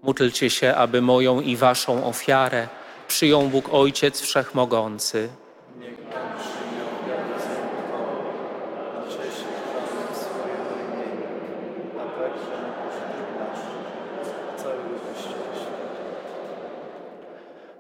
Módlcie się, aby moją i waszą ofiarę przyjął Bóg Ojciec Wszechmogący.